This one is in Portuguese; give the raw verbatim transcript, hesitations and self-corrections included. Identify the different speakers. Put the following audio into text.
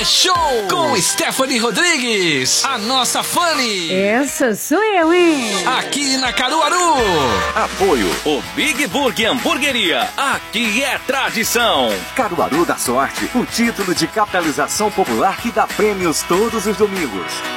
Speaker 1: é show com Stephanie Rodrigues, a nossa Fanny.
Speaker 2: Essa sou eu, hein?
Speaker 1: Aqui na Caruaru.
Speaker 3: Apoio o Big Burger Hamburgueria. Aqui é tradição.
Speaker 4: Caruaru da Sorte, o título de capitalização popular que dá prêmios todos os domingos.